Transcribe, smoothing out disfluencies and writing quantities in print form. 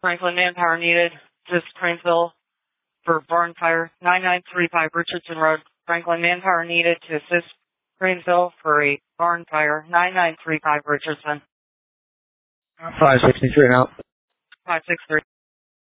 Franklin manpower needed. Just Cranesville for barn fire. 9935 Richardson Road. Franklin manpower needed to assist Cranesville for a barn fire. 9935 Richardson. 563 out. 563.